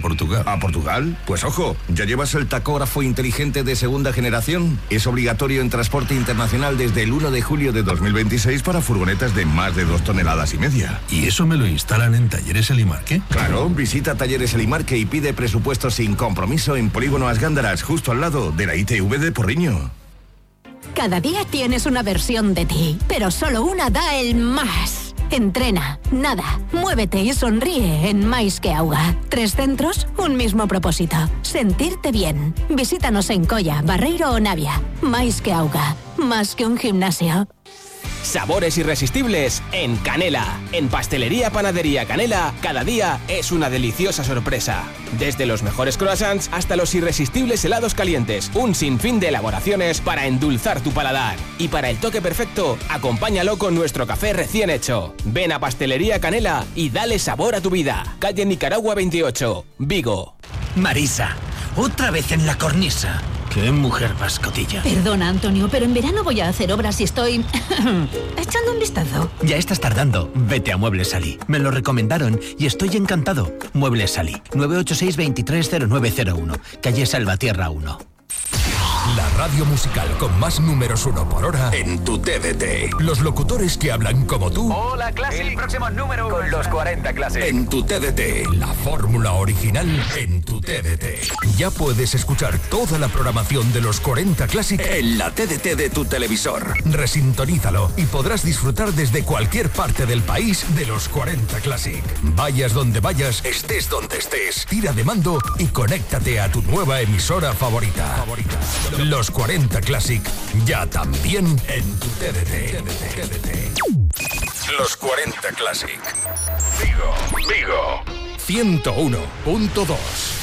Portugal. ¿A Portugal? Pues ojo, ¿ya llevas el tacógrafo inteligente de segunda generación? Es obligatorio en transporte internacional desde el 1 de julio de 2026 para furgonetas de más de 2,5 toneladas. ¿Y eso me lo instalan en Talleres Elimarque? Claro, visita Talleres Elimarque y pide presupuesto sin compromiso en Polígono As Gándaras, justo al lado de la ITV de Porriño. Cada día tienes una versión de ti, pero solo una da el más. Entrena, nada, muévete y sonríe en Mais que Auga. 3 centros, un mismo propósito. Sentirte bien. Visítanos en Colla, Barreiro o Navia. Mais que Auga, más que un gimnasio. Sabores irresistibles en Canela. En Pastelería Panadería Canela, cada día es una deliciosa sorpresa. Desde los mejores croissants hasta los irresistibles helados calientes. Un sinfín de elaboraciones para endulzar tu paladar. Y para el toque perfecto, acompáñalo con nuestro café recién hecho. Ven a Pastelería Canela y dale sabor a tu vida. Calle Nicaragua 28, Vigo. Marisa, otra vez en la cornisa. ¡Qué mujer vascotilla! Perdona, Antonio, pero en verano voy a hacer obras y estoy echando un vistazo. Ya estás tardando. Vete a Muebles Salí. Me lo recomendaron y estoy encantado. Muebles Salí. 986 230901. Calle Salvatierra 1. La radio musical con más números 1 por hora en tu TDT. Los locutores que hablan como tú. Hola, Classic. El próximo número con los 40 Classic. En tu TDT. La fórmula original en tu TDT. Ya puedes escuchar toda la programación de los 40 Classic en la TDT de tu televisor. Resintonízalo y podrás disfrutar desde cualquier parte del país de los 40 Classic. Vayas donde vayas, estés donde estés. Tira de mando y conéctate a tu nueva emisora favorita. Los 40 Classic, ya también en tu TDT. Los 40 Classic. Vigo. 101.2.